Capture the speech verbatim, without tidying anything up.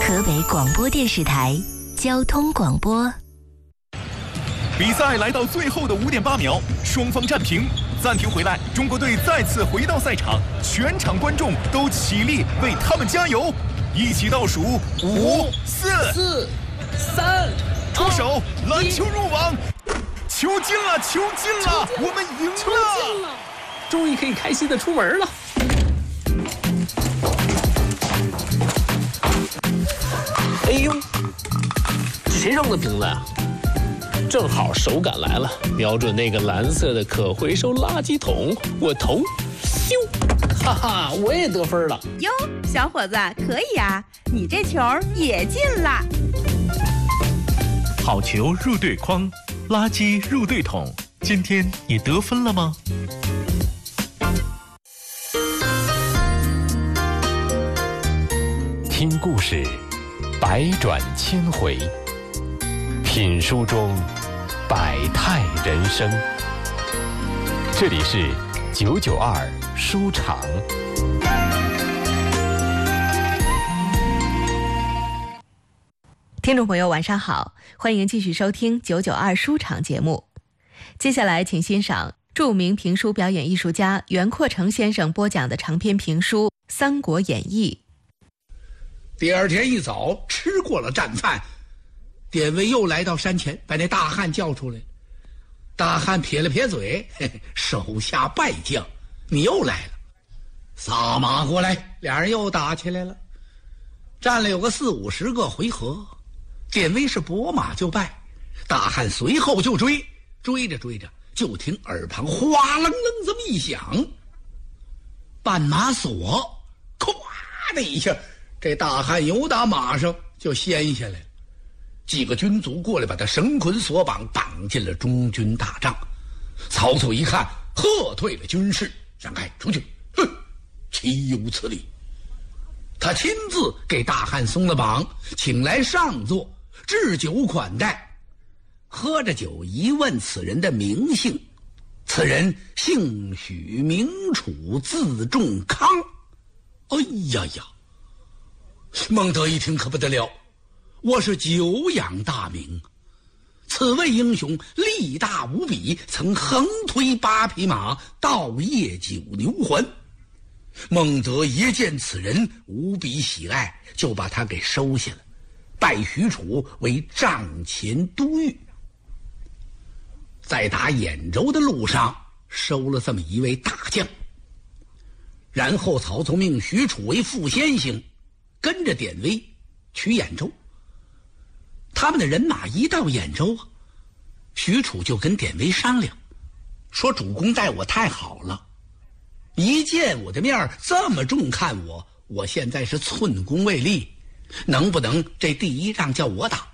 河北广播电视台交通广播。 比赛来到最后的五点八秒，双方战平，暂停回来，中国队再次回到赛场，全场观众都起立为他们加油，一起倒数五、四、 四、三， 出手，篮球入网，球进了，球进了，我们赢了， 球进了，终于可以开心的出门了。哎呦，这谁扔的瓶子呀？正好手感来了，瞄准那个蓝色的可回收垃圾桶，我投，咻，哈哈，我也得分了。 哟，小伙子，可以啊，你这球也进了。 好球入对筐，垃圾入对桶。今天你得分了吗？ 听故事，百转千回；品书中，百态人生。这里是九九二书场。 听众朋友晚上好，欢迎继续收听九九二书场节目。接下来请欣赏著名评书表演艺术家袁阔成先生播讲的长篇评书《三国演义》。 第二天一早，吃过了战饭，典韦又来到山前，把那大汉叫出来。大汉撇了撇嘴，嘿嘿，手下败将，你又来了。撒马过来，俩人又打起来了，战了有个四五十个回合。典韦是拨马就败，大汉随后就追，追着追着，就听耳旁哗楞楞这么一响，绊马索，咵的一下，这大汉由打马上就掀下来了。几个军卒过来把他绳捆索绑，绑进了中军大帐。曹操一看，喝退了军士，让开出去，哼，岂有此理！他亲自给大汉松了绑，请来上座，置酒款待。喝着酒，一问此人的名姓，此人姓许，名楚，字仲康。哎呀呀！孟德一听可不得了，我是久仰大名，此位英雄力大无比，曾横推八匹马，盗夜九牛环。孟德一见此人无比喜爱，就把他给收下了，拜许褚为帐前都尉。在打兖州的路上收了这么一位大将，然后曹操命许褚为副先行，跟着典韦取兖州。他们的人马一到兖州，许褚就跟典韦商量，说主公待我太好了，一见我的面这么重看我，我现在是寸功未立，能不能这第一仗叫我打？